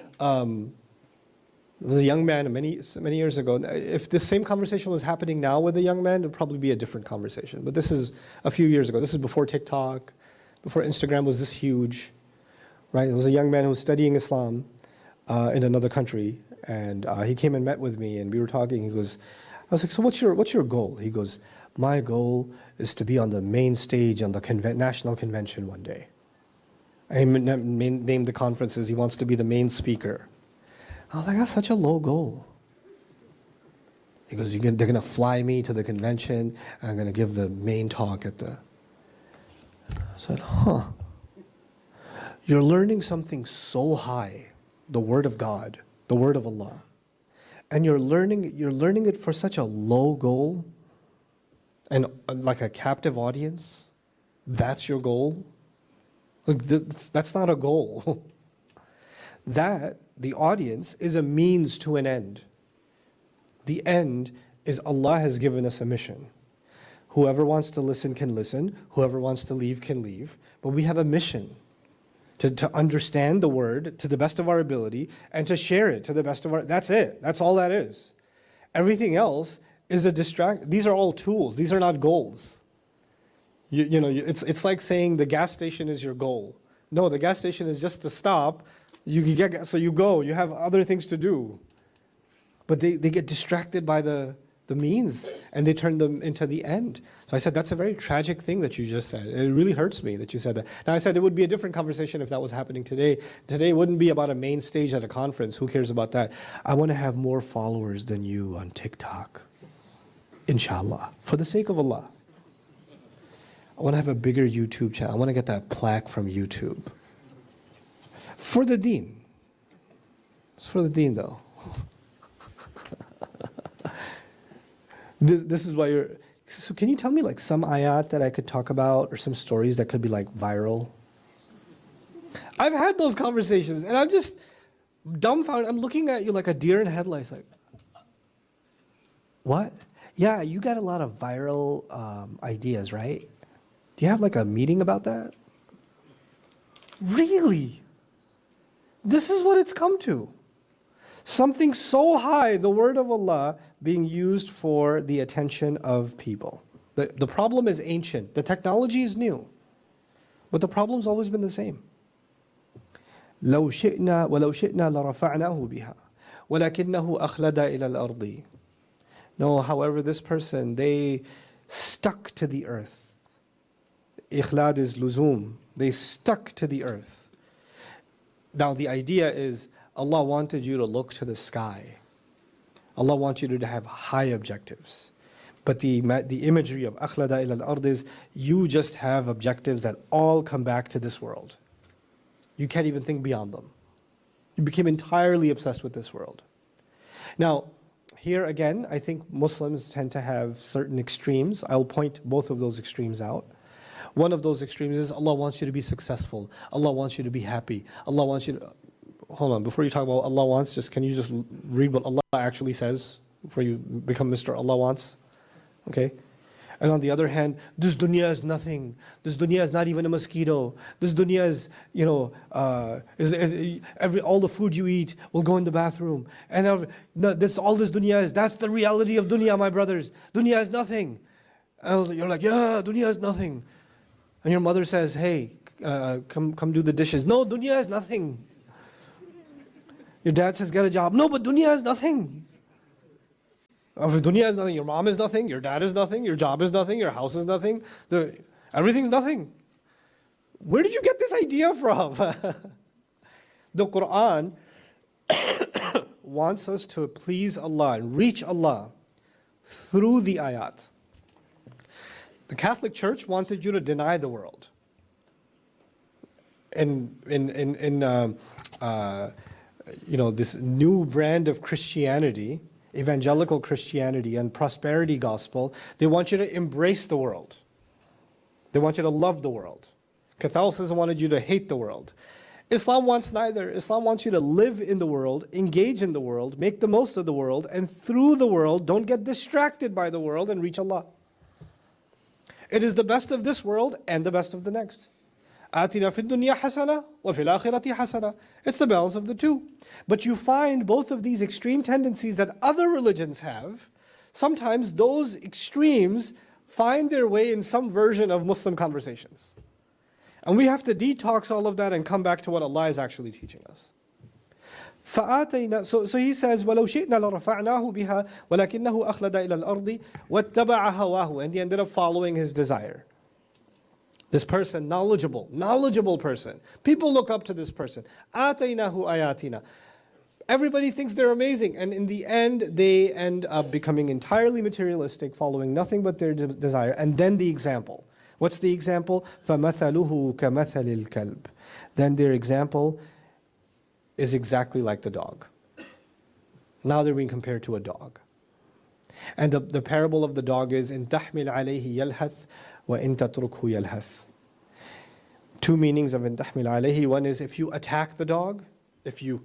There was a young man many years ago. If this same conversation was happening now with a young man, it would probably be a different conversation. But this is a few years ago. This is before TikTok, before Instagram was this huge, right? There was a young man who was studying Islam in another country, and he came and met with me, and we were talking. He goes, I was like, so what's your goal? He goes, my goal is to be on the main stage on the national convention one day. I named the conferences. He wants to be the main speaker. I was like, that's such a low goal. He goes, they're going to fly me to the convention, and I'm going to give the main talk at the... I said, You're learning something so high, the Word of God, the Word of Allah, and you're learning it for such a low goal, and like a captive audience. That's your goal? Like, that's not a goal. The audience is a means to an end. The end is Allah has given us a mission. Whoever wants to listen can listen. Whoever wants to leave can leave. But we have a mission to understand the word to the best of our ability and to share it to the best of our... That's it. That's all that is. Everything else is a distract. These are all tools. These are not goals. It's like saying the gas station is your goal. No, the gas station is just the stop. So you go, you have other things to do. But they get distracted by the means, and they turn them into the end. So I said, that's a very tragic thing that you just said. It really hurts me that you said that. Now I said it would be a different conversation if that was happening today. Today wouldn't be about a main stage at a conference. Who cares about that? I want to have more followers than you on TikTok. Inshallah. For the sake of Allah. I want to have a bigger YouTube channel. I want to get that plaque from YouTube. For the deen. It's for the deen though. This is why you're... So can you tell me like some ayat that I could talk about or some stories that could be like viral? I've had those conversations and I'm just dumbfounded. I'm looking at you like a deer in headlights like, what? Yeah, you got a lot of viral ideas, right? Do you have like a meeting about that? Really? This is what it's come to. Something so high, the word of Allah, being used for the attention of people. The problem is ancient. The technology is new. But the problem's always been the same. لو شئنا ولو شئنا لرفعناه بها ولكنه أخلد إلى الأرض. No, however, this person, they stuck to the earth. Ikhlad is luzum. They stuck to the earth. Now the idea is Allah wanted you to look to the sky. Allah wants you to have high objectives. But the imagery of akhlada ila al-ard is you just have objectives that all come back to this world. You can't even think beyond them. You became entirely obsessed with this world. Now, here again, I think Muslims tend to have certain extremes. I'll point both of those extremes out. One of those extremes is Allah wants you to be successful. Allah wants you to be happy. Allah wants you to... Hold on, before you talk about what Allah wants, can you just read what Allah actually says before you become Mr. Allah wants? Okay? And on the other hand, this dunya is nothing. This dunya is not even a mosquito. This dunya is, all the food you eat will go in the bathroom. And that's all this dunya is. That's the reality of dunya, my brothers. Dunya is nothing. And you're like, yeah, dunya is nothing. And your mother says, hey, come do the dishes. No, dunya is nothing. Your dad says, get a job. No, but dunya is nothing. If dunya is nothing, your mom is nothing, your dad is nothing, your job is nothing, your house is nothing, everything's nothing. Where did you get this idea from? The Quran wants us to please Allah and reach Allah through the ayat. The Catholic Church wanted you to deny the world. This new brand of Christianity, evangelical Christianity and prosperity gospel, they want you to embrace the world. They want you to love the world. Catholicism wanted you to hate the world. Islam wants neither. Islam wants you to live in the world, engage in the world, make the most of the world, and through the world, don't get distracted by the world and reach Allah. It is the best of this world and the best of the next. آتنا في الدنيا حسنة وفي الآخرة حسنة. It's the balance of the two. But you find both of these extreme tendencies that other religions have. Sometimes those extremes find their way in some version of Muslim conversations. And we have to detox all of that and come back to what Allah is actually teaching us. So he says, وَلَوْ شِئْنَا لَرَفَعْنَاهُ بِهَا وَلَكِنَّهُ أَخْلَدَ إِلَى الْأَرْضِ وَاتَّبَعَ هَوَاهُ. And he ended up following his desire. This person, knowledgeable person. People look up to this person. آتَيْنَاهُ آيَاتِنَا. Everybody thinks they're amazing. And in the end, they end up becoming entirely materialistic, following nothing but their desire. And then the example. What's the example? فَمَثَلُهُ كَمَثَلِ الْكَلْبِ. Then their example is exactly like the dog. Now they're being compared to a dog. And the parable of the dog is, إِن تَحْمِلْ عَلَيْهِ يَلْهَثْ وَإِن تَتْرُكْهُ يَلْهَثْ. Two meanings of إِن تَحْمِلْ عَلَيْهِ. One is if you attack the dog, if you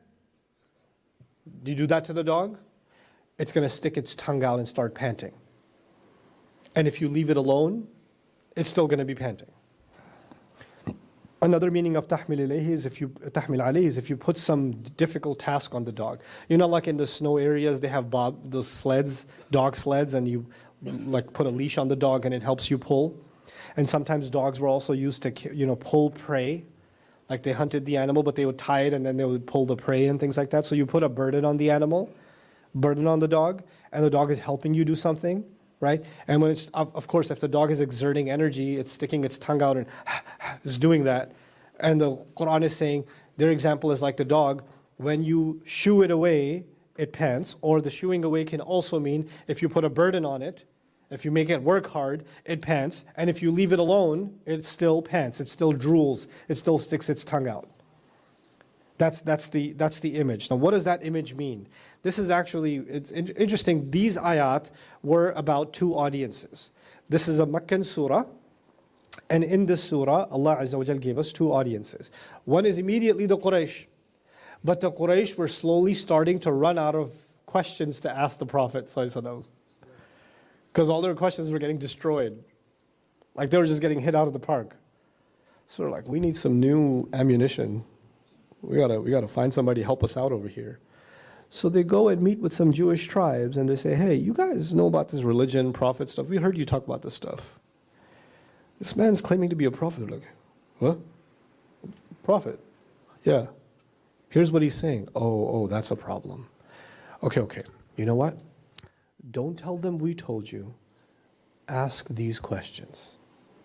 do that to the dog, it's going to stick its tongue out and start panting. And if you leave it alone, it's still going to be panting. Another meaning of تحمل عليه is if you put some difficult task on the dog. You know, like in the snow areas, they have those sleds, dog sleds, and you like put a leash on the dog and it helps you pull. And sometimes dogs were also used to, pull prey. Like they hunted the animal, but they would tie it and then they would pull the prey and things like that. So you put a burden on the animal, burden on the dog, and the dog is helping you do something, right? And when it's, of course, if the dog is exerting energy, it's sticking its tongue out and is doing that. And the Quran is saying their example is like the dog. When you shoo it away, it pants. Or the shooing away can also mean if you put a burden on it, if you make it work hard, it pants. And if you leave it alone, it still pants. It still drools. It still sticks its tongue out. That's the image. Now, what does that image mean? This is actually, it's interesting. These ayat were about two audiences. This is a Meccan surah. And in this surah, Allah Azza wa Jal gave us two audiences. One is immediately the Quraysh. But the Quraysh were slowly starting to run out of questions to ask the Prophet ﷺ. Because all their questions were getting destroyed. Like they were just getting hit out of the park. So they're like, we need some new ammunition. We gotta find somebody to help us out over here. So they go and meet with some Jewish tribes and they say, hey, you guys know about this religion, prophet stuff. We heard you talk about this stuff. This man's claiming to be a prophet. Like, what? Prophet? Yeah. Here's what he's saying. Oh, that's a problem. Okay. You know what? Don't tell them we told you. Ask these questions.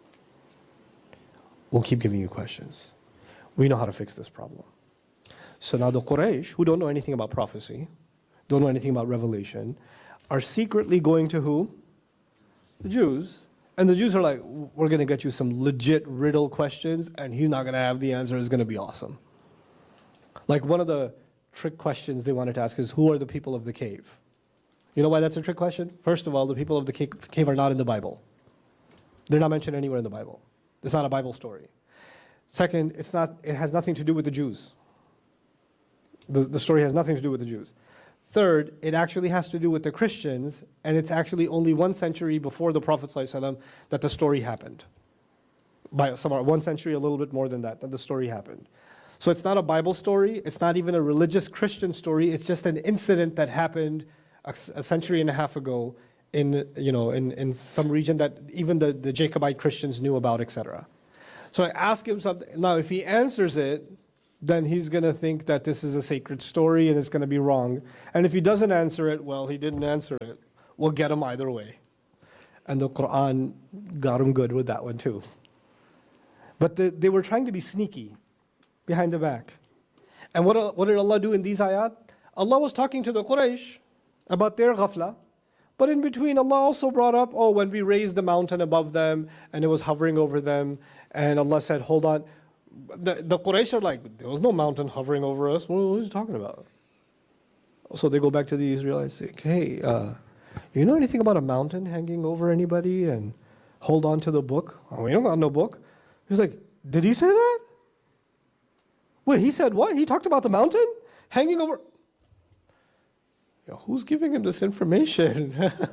We'll keep giving you questions. We know how to fix this problem. So now the Quraysh, who don't know anything about prophecy, don't know anything about revelation, are secretly going to who? The Jews. And the Jews are like, we're going to get you some legit riddle questions, and he's not going to have the answer. It's going to be awesome. Like one of the trick questions they wanted to ask is, who are the people of the cave? You know why that's a trick question? First of all, the people of the cave are not in the Bible. They're not mentioned anywhere in the Bible. It's not a Bible story. Second, it has nothing to do with the Jews. The story has nothing to do with the Jews. Third, it actually has to do with the Christians, and it's actually only 1 century before the Prophet ﷺ that the story happened. By somewhere 1 century, a little bit more than that the story happened. So it's not a Bible story, it's not even a religious Christian story, it's just an incident that happened a century and a half ago in some region that even the Jacobite Christians knew about, etc. So I ask him something. Now, if he answers it, then he's going to think that this is a sacred story and it's going to be wrong. And if he doesn't answer it, well, he didn't answer it. We'll get him either way. And the Quran got him good with that one too. But they were trying to be sneaky behind the back. And what did Allah do in these ayat? Allah was talking to the Quraysh about their ghafla. But in between, Allah also brought up, when we raised the mountain above them and it was hovering over them. And Allah said, hold on. The Quraysh are like, there was no mountain hovering over us. What are you talking about? So they go back to the Israelites, say, hey, you know anything about a mountain hanging over anybody and hold on to the book? Oh, we don't got no book. He's like, did he say that? Wait, he said what? He talked about the mountain hanging over? Who's giving him this information?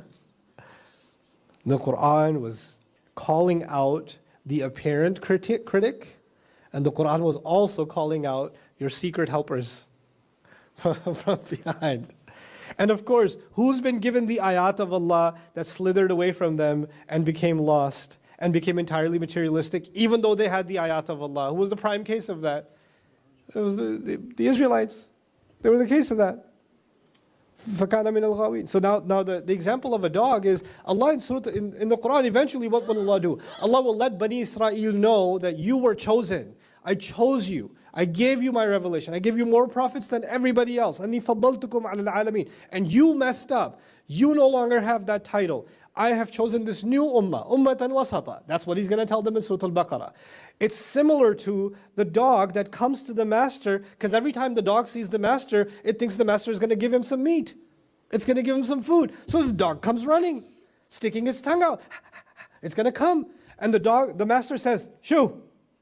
The Quran was calling out the apparent critic, and the Quran was also calling out your secret helpers from behind. And of course, who's been given the ayat of Allah that slithered away from them and became lost and became entirely materialistic, even though they had the ayat of Allah? Who was the prime case of that? It was the Israelites. They were the case of that. فَكَانَ مِنَ الْغَاوِينَ. So now the example of a dog is, Allah in the Quran, eventually what will Allah do? Allah will let Bani Israel know that you were chosen. I chose you. I gave you my revelation. I gave you more prophets than everybody else. أَنِّي فَضَّلْتُكُمْ عَلَى الْعَالَمِينَ. And you messed up. You no longer have that title. I have chosen this new ummah, ummatan wasata. That's what he's going to tell them in Surah Al-Baqarah. It's similar to the dog that comes to the master, because every time the dog sees the master, it thinks the master is going to give him some meat. It's going to give him some food. So the dog comes running, sticking its tongue out. It's going to come. And the master says, shoo.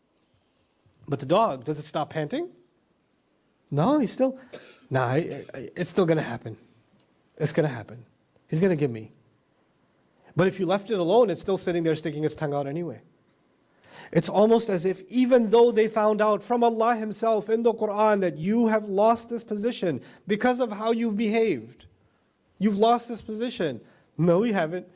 But the dog, does it stop panting? No, it's still going to happen. It's going to happen. He's going to give me. But if you left it alone, it's still sitting there sticking its tongue out anyway. It's almost as if even though they found out from Allah Himself in the Quran that you have lost this position because of how you've behaved. You've lost this position. No, we haven't.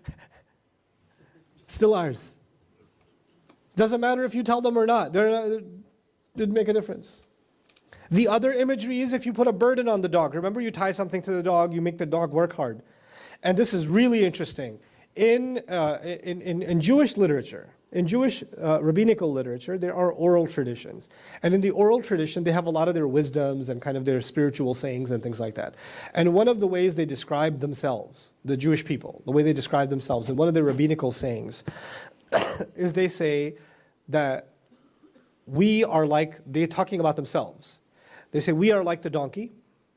Still ours. Doesn't matter if you tell them or not. Didn't make a difference. The other imagery is if you put a burden on the dog. Remember, you tie something to the dog, you make the dog work hard. And this is really interesting. In Jewish literature, in Jewish rabbinical literature, there are oral traditions. And in the oral tradition, they have a lot of their wisdoms and kind of their spiritual sayings and things like that. And one of the ways they describe themselves, the Jewish people, the way they describe themselves, and one of their rabbinical sayings is they say that we are like, they're talking about themselves. They say we are like the donkey,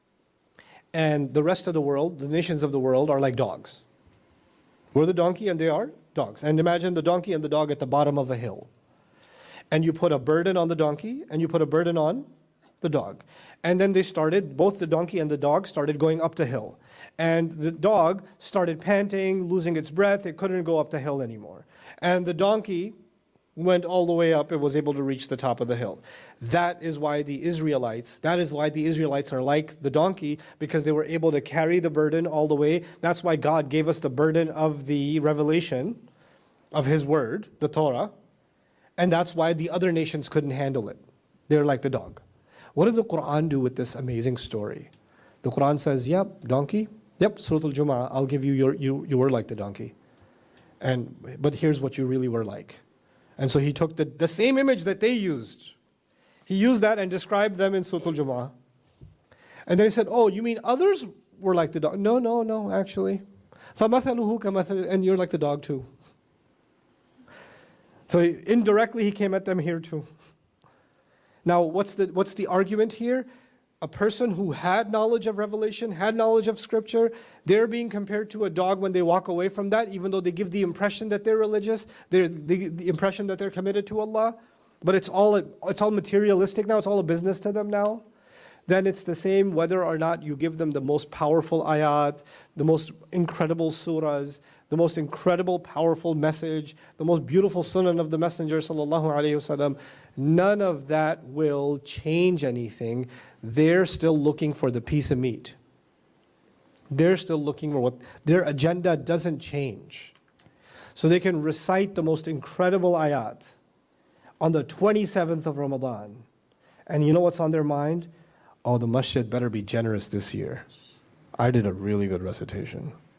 and the rest of the world, the nations of the world, are like dogs. We're the donkey and they are dogs. And imagine the donkey and the dog at the bottom of a hill. And you put a burden on the donkey and you put a burden on the dog. And then both the donkey and the dog started going up the hill. And the dog started panting, losing its breath. It couldn't go up the hill anymore. And the donkey went all the way up and was able to reach the top of the hill. That is why the Israelites are like the donkey, because they were able to carry the burden all the way. That's why God gave us the burden of the revelation of His word, the Torah. And that's why the other nations couldn't handle it. They're like the dog. What did the Quran do with this amazing story? The Quran says, yep, donkey. Yep, Surah Al-Jumu'ah, I'll give you you were like the donkey. But here's what you really were like. And so He took the same image that they used. He used that and described them in Surah Al-Jumu'ah. And then He said, oh, you mean others were like the dog? No, actually. فَمَثَلُهُ كَمَثَلِ. And you're like the dog too. So indirectly He came at them here too. Now what's the argument here? A person who had knowledge of revelation, had knowledge of scripture, they're being compared to a dog when they walk away from that, even though they give the impression that they're religious, the impression that they're committed to Allah. But it's all materialistic now, it's all a business to them now. then it's the same whether or not you give them the most powerful ayat, the most incredible surahs, the most incredible powerful message, the most beautiful sunnah of the Messenger sallallahu alaihi wasallam. None of that will change anything. They're still looking for the piece of meat. They're still looking for what their agenda doesn't change. So they can recite the most incredible ayat on the 27th of Ramadan. And you know what's on their mind? Oh, the masjid better be generous this year. I did a really good recitation.